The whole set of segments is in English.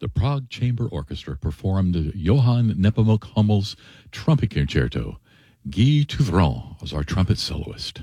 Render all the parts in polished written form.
the Prague Chamber Orchestra performed Johann Nepomuk Hummel's Trumpet Concerto. Guy Touvron was our trumpet soloist.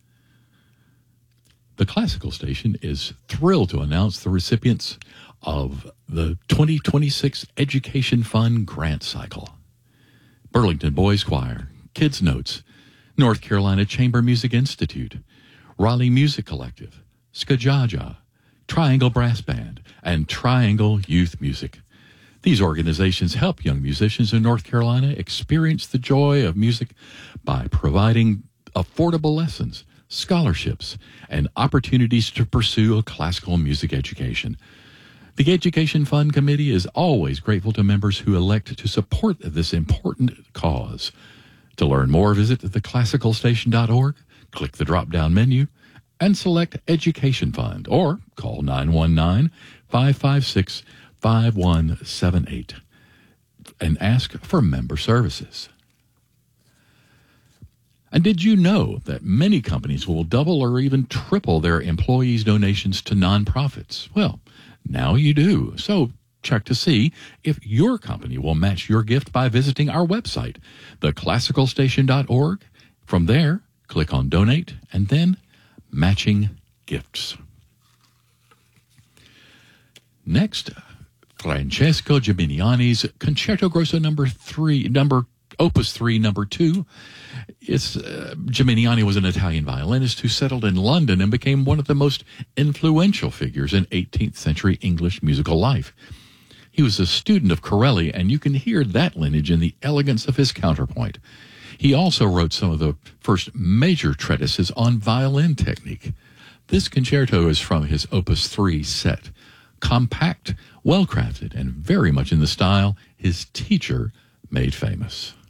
The Classical Station is thrilled to announce the recipients of the 2026 Education Fund Grant Cycle. Burlington Boys Choir, Kids Notes, North Carolina Chamber Music Institute, Raleigh Music Collective, Skajaja, Triangle Brass Band, and Triangle Youth Music. These organizations help young musicians in North Carolina experience the joy of music by providing affordable lessons, scholarships, and opportunities to pursue a classical music education. The Education Fund Committee is always grateful to members who elect to support this important cause. To learn more, visit theclassicalstation.org, click the drop-down menu, and select Education Fund, or call 919-556-5178 and ask for member services. And did you know that many companies will double or even triple their employees' donations to nonprofits? Well, now you do. So check to see if your company will match your gift by visiting our website, theclassicalstation.org. From there, click on Donate and then Matching Gifts. Next, Francesco Gimignani's Concerto Grosso Opus 3, number 2. Gimignani was an Italian violinist who settled in London and became one of the most influential figures in 18th century English musical life. He was a student of Corelli, and you can hear that lineage in the elegance of his counterpoint. He also wrote some of the first major treatises on violin technique. This concerto is from his Opus 3 set. Compact, well-crafted, and very much in the style his teacher made famous.